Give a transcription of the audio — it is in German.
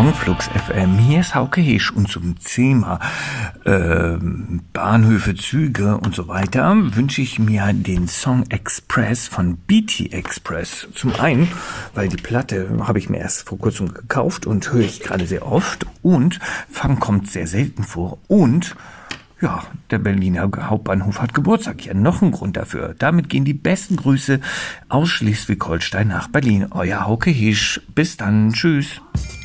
Morgen, Flux FM. Hier ist Hauke Hisch und zum Thema Bahnhöfe, Züge und so weiter wünsche ich mir den Song Express von BT Express. Zum einen, weil die Platte habe ich mir erst vor kurzem gekauft und höre ich gerade sehr oft und Fang kommt sehr selten vor und ja, der Berliner Hauptbahnhof hat Geburtstag. Ja, noch ein Grund dafür. Damit gehen die besten Grüße aus Schleswig-Holstein nach Berlin. Euer Hauke Hisch. Bis dann. Tschüss.